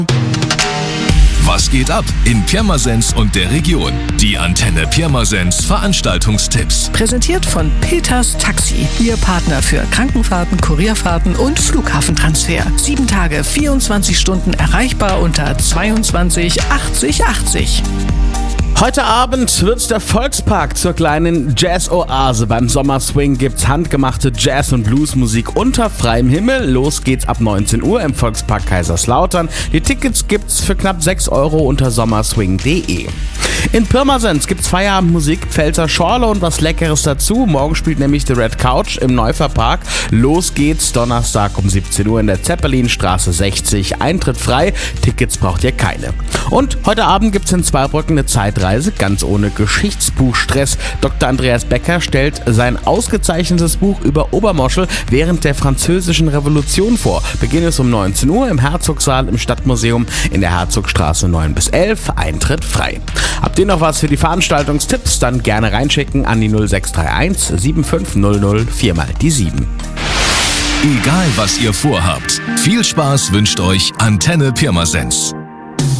Was geht ab in Pirmasens und der Region? Die Antenne Pirmasens Veranstaltungstipps. Präsentiert von Peters Taxi. Ihr Partner für Krankenfahrten, Kurierfahrten und Flughafentransfer. 7 Tage, 24 Stunden erreichbar unter 22 80 80. Heute Abend wird's der Volkspark zur kleinen Jazz-Oase. Beim Sommerswing gibt's handgemachte Jazz- und Bluesmusik unter freiem Himmel. Los geht's ab 19 Uhr im Volkspark Kaiserslautern. Die Tickets gibt's für knapp 6 € unter sommerswing.de. In Pirmasens gibt's Feierabendmusik, Pfälzer Schorle und was Leckeres dazu. Morgen spielt nämlich The Red Couch im Neufahrpark. Los geht's Donnerstag um 17 Uhr in der Zeppelinstraße 60. Eintritt frei, Tickets braucht ihr keine. Und heute Abend gibt's in Zweibrücken eine Zeitreise, ganz ohne Geschichtsbuchstress. Dr. Andreas Becker stellt sein ausgezeichnetes Buch über Obermoschel während der Französischen Revolution vor. Beginn ist um 19 Uhr im Herzogssaal im Stadtmuseum in der Herzogstraße 9 bis 11. Eintritt frei. Habt ihr noch was für die Veranstaltungstipps? Dann gerne reinschicken an die 0631 7500 4 mal die 7. Egal was ihr vorhabt, viel Spaß wünscht euch Antenne Pirmasens.